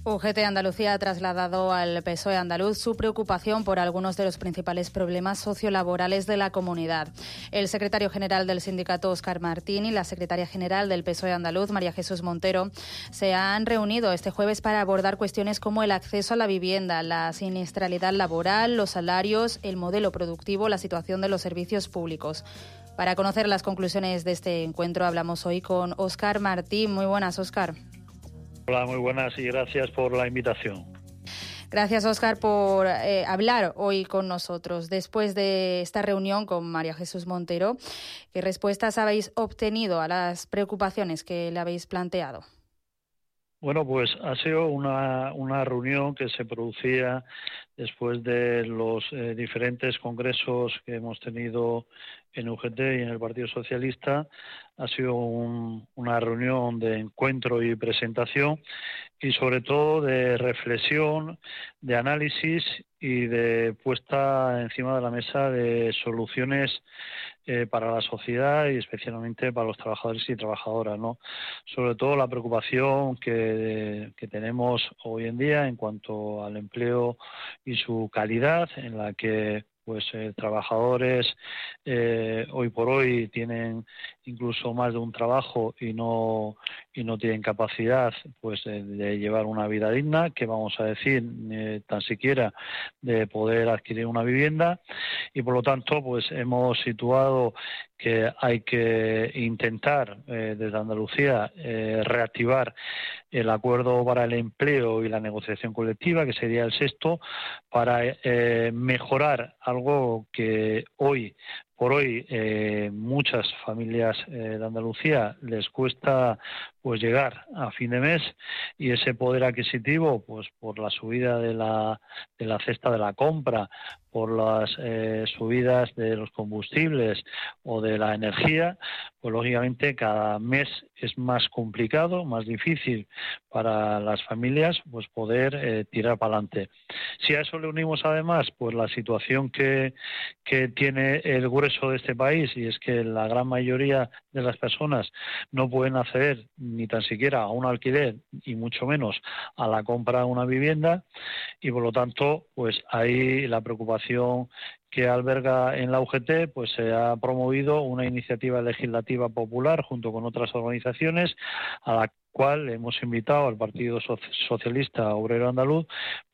UGT Andalucía ha trasladado al PSOE andaluz su preocupación por algunos de los principales problemas sociolaborales de la comunidad. El secretario general del sindicato, Óscar Martín, y la secretaria general del PSOE andaluz, María Jesús Montero, se han reunido este jueves para abordar cuestiones como el acceso a la vivienda, la siniestralidad laboral, los salarios, el modelo productivo, la situación de los servicios públicos. Para conocer las conclusiones de este encuentro hablamos hoy con Óscar Martín. Muy buenas, Óscar. Hola, muy buenas y gracias por la invitación. Gracias, Óscar, por hablar hoy con nosotros. Después de esta reunión con María Jesús Montero, ¿qué respuestas habéis obtenido a las preocupaciones que le habéis planteado? Bueno, pues ha sido una reunión que se producía después de los diferentes congresos que hemos tenido en UGT y en el Partido Socialista. Ha sido una reunión de encuentro y presentación y sobre todo de reflexión, de análisis y de puesta encima de la mesa de soluciones para la sociedad y especialmente para los trabajadores y trabajadoras, ¿no? Sobre todo la preocupación que tenemos hoy en día en cuanto al empleo y su calidad, en la que trabajadores hoy por hoy tienen incluso más de un trabajo y no tienen capacidad de llevar una vida digna, que vamos a decir tan siquiera de poder adquirir una vivienda, y por lo tanto hemos situado que hay que intentar desde Andalucía reactivar el acuerdo para el empleo y la negociación colectiva, que sería el sexto, para mejorar algo que hoy por hoy muchas familias de Andalucía les cuesta llegar a fin de mes, y ese poder adquisitivo por la subida de la cesta de la compra, por las subidas de los combustibles o de la energía, lógicamente cada mes es más complicado, más difícil para las familias poder tirar para adelante. Si a eso le unimos además la situación que tiene el grueso de este país, y es que la gran mayoría de las personas no pueden acceder ni tan siquiera a un alquiler y mucho menos a la compra de una vivienda, y por lo tanto ahí la preocupación que alberga en la UGT, se ha promovido una iniciativa legislativa popular junto con otras organizaciones, a la cual hemos invitado al Partido Socialista Obrero Andaluz,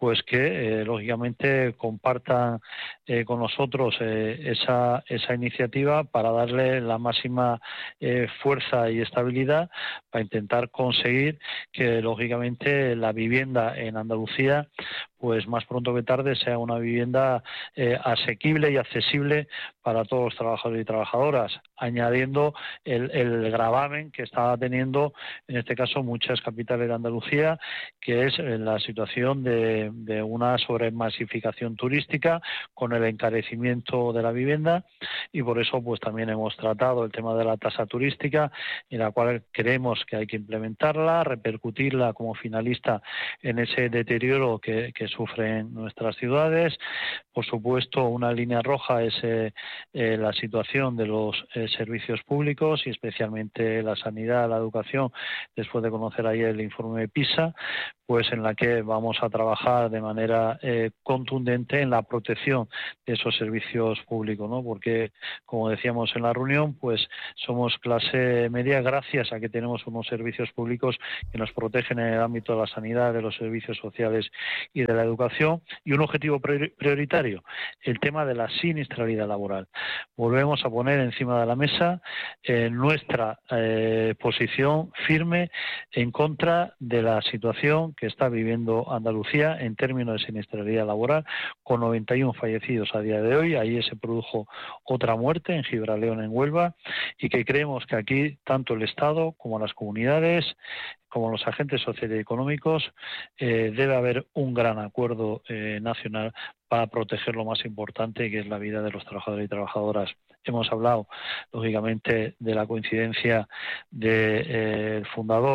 que lógicamente compartan con nosotros esa iniciativa para darle la máxima fuerza y estabilidad para intentar conseguir que lógicamente la vivienda en Andalucía más pronto que tarde sea una vivienda asequible y accesible para todos los trabajadores y trabajadoras, añadiendo el gravamen que está teniendo en este caso muchas capitales de Andalucía, que es la situación de una sobremasificación turística con el encarecimiento de la vivienda, y por eso también hemos tratado el tema de la tasa turística, en la cual creemos que hay que implementarla, repercutirla como finalista en ese deterioro que sufren nuestras ciudades. Por supuesto, una línea roja es la situación de los servicios públicos y especialmente la sanidad, la educación, después de conocer ayer el informe de PISA, en la que vamos a trabajar de manera contundente en la protección de esos servicios públicos, ¿no? Porque, como decíamos en la reunión, somos clase media gracias a que tenemos unos servicios públicos que nos protegen en el ámbito de la sanidad, de los servicios sociales y de la educación. Y un objetivo prioritario, el tema de la siniestralidad laboral. Volvemos a poner encima de la mesa nuestra posición firme en contra de la situación que está viviendo Andalucía en términos de siniestralidad laboral, con 91 fallecidos a día de hoy. Ahí se produjo otra muerte en Gibraleón, en Huelva, y que creemos que aquí tanto el Estado como las comunidades, como los agentes sociales y económicos, debe haber un gran acuerdo nacional para proteger lo más importante, que es la vida de los trabajadores y trabajadoras. Hemos hablado, lógicamente, de la coincidencia del fundador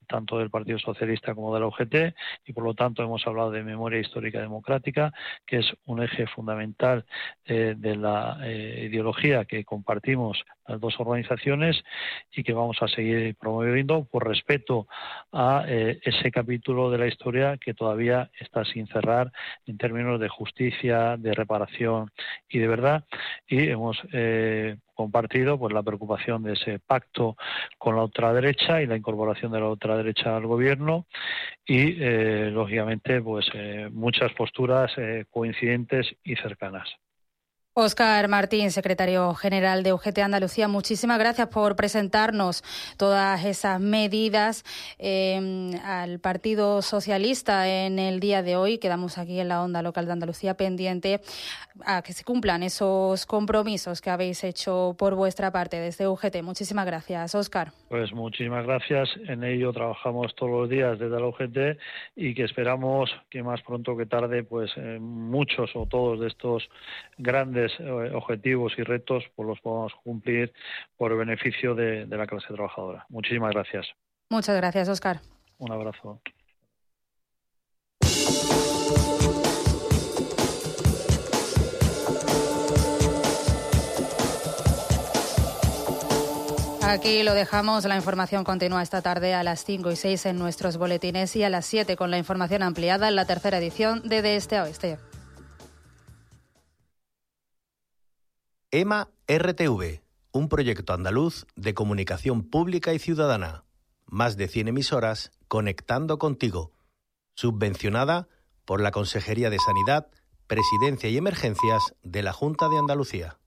tanto del Partido Socialista como de la UGT, y por lo tanto hemos hablado de memoria histórica democrática, que es un eje fundamental de la ideología que compartimos las dos organizaciones y que vamos a seguir promoviendo por respeto a ese capítulo de la historia que todavía está sin cerrar en términos de justicia, de reparación y de verdad. Y hemos compartido pues la preocupación de ese pacto con la ultraderecha y la incorporación de la ultraderecha al gobierno y lógicamente pues muchas posturas coincidentes y cercanas. Óscar Martín, secretario general de UGT Andalucía, muchísimas gracias por presentarnos todas esas medidas al Partido Socialista en el día de hoy. Quedamos aquí en la Onda Local de Andalucía pendiente a que se cumplan esos compromisos que habéis hecho por vuestra parte desde UGT. Muchísimas gracias, Óscar. Pues muchísimas gracias. En ello trabajamos todos los días desde la UGT y que esperamos que más pronto que tarde pues muchos o todos de estos grandes objetivos y retos pues los podamos cumplir por el beneficio de la clase trabajadora. Muchísimas gracias. Muchas gracias, Óscar. Un abrazo. Aquí lo dejamos. La información continúa esta tarde a las 5 y 6 en nuestros boletines y a las 7 con la información ampliada en la tercera edición de Este a Oeste. EMA RTV, un proyecto andaluz de comunicación pública y ciudadana. Más de 100 emisoras conectando contigo. Subvencionada por la Consejería de Sanidad, Presidencia y Emergencias de la Junta de Andalucía.